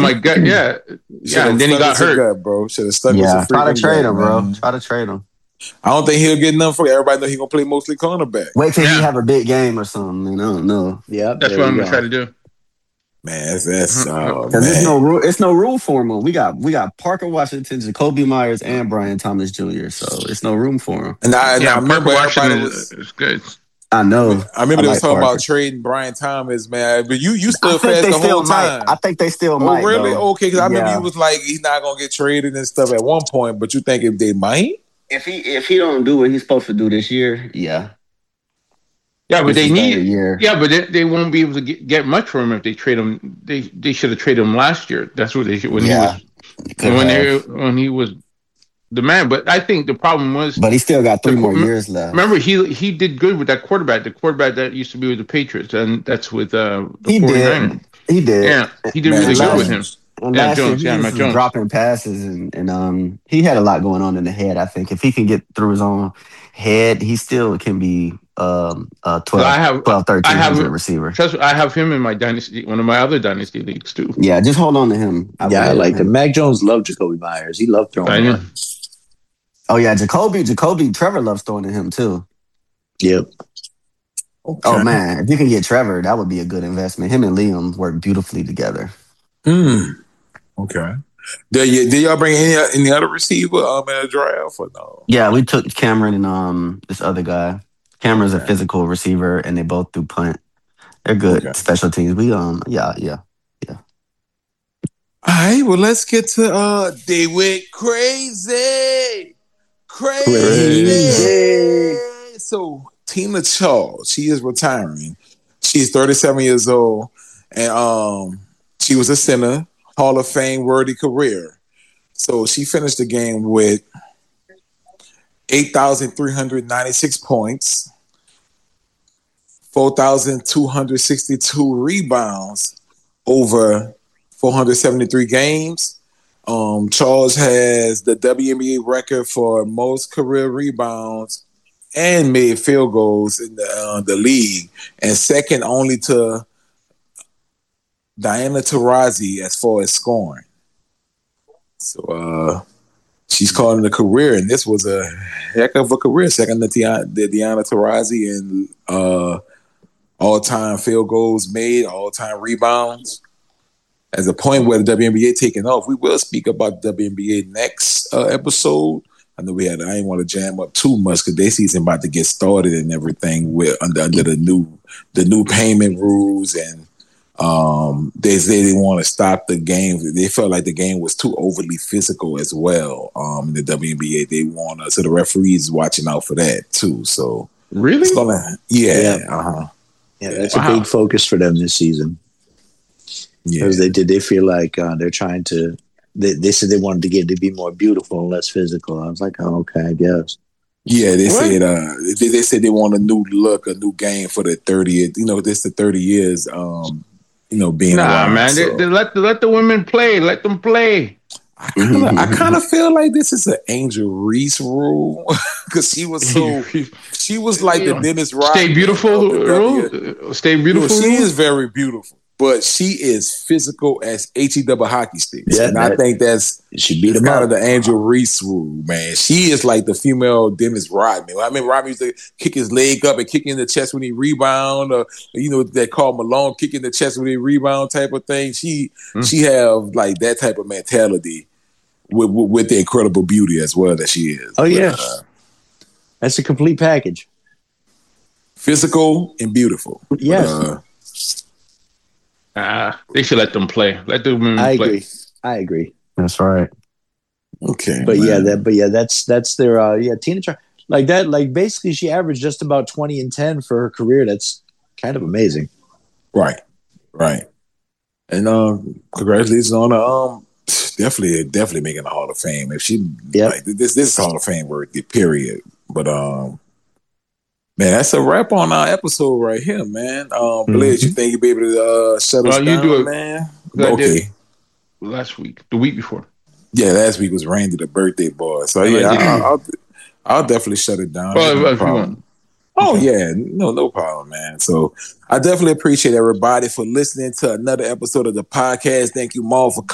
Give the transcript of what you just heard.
my gut. Yeah, yeah. And then he got hurt, gut, bro. Should have stuck with your freaking try to trade gut, him, man. bro. Try to trade him. I don't think he'll get nothing for it. Everybody know he gonna play mostly cornerback. Wait till he have a big game or something. Man, I don't know. Yeah, that's what I'm gonna try to do. Man, that's because there's no rule. It's no rule for him. We got Parker Washington, Jacoby Myers, and Brian Thomas Jr. So it's no room for him. And I remember Washington is good. I know. I remember they was talking about trading Brian Thomas, man. But you stood fast the whole time. I think they still might. Oh, really? Though. Okay, because I remember you was like, he's not gonna get traded and stuff at one point. But you think if they might? If he don't do what he's supposed to do this year, yeah. Yeah, but they need. Yeah, but they won't be able to get much for him if they trade him. They should have traded him last year. That's what they should. When he was the man. But I think the problem was. But he still got 3 more years left. Remember, he did good with that quarterback. The quarterback that used to be with the Patriots, and that's with the 49ers. He did. Yeah, he did really good with him. And Mac Jones. Dropping passes and he had a lot going on in the head. I think if he can get through his own head, he still can be 1300 receiver. Trust me, I have him in my dynasty, one of my other dynasty leagues too. Yeah, just hold on to him. I like him. Mac Jones loved Jacoby Myers. He loved throwing him. Oh yeah, Jacoby. Trevor loves throwing to him too. Yep. Okay. Oh man, if you can get Trevor, that would be a good investment. Him and Liam work beautifully together. Okay. Did y'all bring any other receiver in the draft or no? Yeah, we took Cameron and this other guy. Cameron's a physical receiver, and they both do punt. They're good special teams. We yeah. All right, well let's get to they went crazy. So Tina Charles, she is retiring. She's 37 years old, and she was a center, Hall of Fame worthy career. So she finished the game with 8,396 points, 4,262 rebounds over 473 games. Charles has the WNBA record for most career rebounds and made field goals in the league, and second only to Diana Taurasi as far as scoring. So she's calling it a career, and this was a heck of a career. Second to Diana Taurasi in all-time field goals made, all-time rebounds. As a point where the WNBA taking off, we will speak about the WNBA next episode. I know I didn't want to jam up too much because their season about to get started and everything with under the new payment rules, and they say they want to stop the game. They felt like the game was too overly physical as well. In the WNBA, they want so the referees watching out for that too. So really, yeah, that's a big focus for them this season. Because they feel like they're trying to. They said they wanted to get to be more beautiful and less physical. I was like, oh, okay, I guess. Yeah, they said they said they want a new look, a new game for the 30th. This the 30 years. Being around. Man, so. They let the women play. Let them play. I kind of feel like this is an Angel Reese rule because she was like the Dennis Rodman. Stay beautiful rule. Stay beautiful. She is very beautiful. But she is physical as HE double hockey sticks. Yeah, and I think she beat him out of the Angel Reese rule, man. She is like the female Dennis Rodman. I mean, Rodman used to kick his leg up and kick in the chest when he rebound, or they call Malone kick in the chest when he rebound type of thing. She have like that type of mentality with the incredible beauty as well that she is. Oh yeah, that's a complete package. Physical and beautiful. Yes. They should let them play. Let the women play. I agree. That's right. Okay. But that's their Tina Charles. Like that, like basically she averaged just about 20 and 10 for her career. That's kind of amazing. Right. And congratulations on definitely making the Hall of Fame. If she this is Hall of Fame worthy, period. But man, that's a wrap on our episode right here, man. Blaze, you think you'll be able to shut us down, you do it, man? Okay. Last week, the week before. Yeah, last week was Randy, the birthday boy. So I'll definitely shut it down. Well, if you want. Oh yeah, no problem, man. So I definitely appreciate everybody for listening to another episode of the podcast. Thank you, Maul, for coming.